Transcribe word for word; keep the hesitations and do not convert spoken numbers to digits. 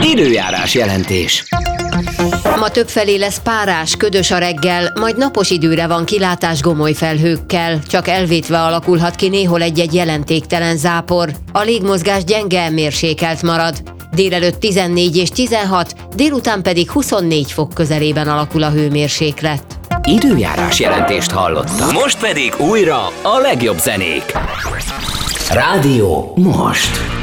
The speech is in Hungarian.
Időjárás jelentés. Ma többfelé lesz párás, ködös a reggel, majd napos időre van kilátás gomoly felhőkkel, csak elvétve alakulhat ki néhol egy-egy jelentéktelen zápor. A légmozgás gyenge, mérsékelt marad. Délelőtt tizennégy és tizenhat, délután pedig huszonnégy fok közelében alakul a hőmérséklet. Időjárás jelentést hallottak. Most pedig újra a legjobb zenék. Rádió most.